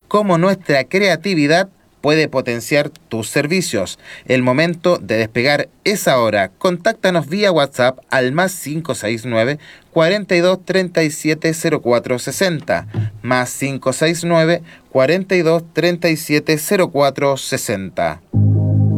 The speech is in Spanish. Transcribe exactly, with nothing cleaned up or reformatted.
cómo nuestra creatividad puede potenciar tus servicios. El momento de despegar es ahora. Contáctanos vía WhatsApp al más cinco seis nueve, cuarenta y dos, treinta y siete, cero cuatro sesenta, más cinco seis nueve, cuarenta y dos, treinta y siete, cero cuatro sesenta.